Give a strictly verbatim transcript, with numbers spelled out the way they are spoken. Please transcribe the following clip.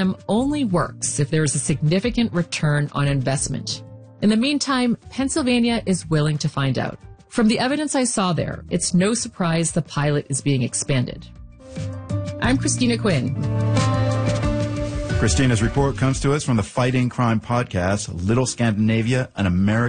program only works if there is a significant return on investment. In the meantime, Pennsylvania is willing to find out. From the evidence I saw there, it's no surprise the pilot is being expanded. I'm Christina Quinn. Christina's report comes to us from the Fighting Crime podcast, Little Scandinavia, an American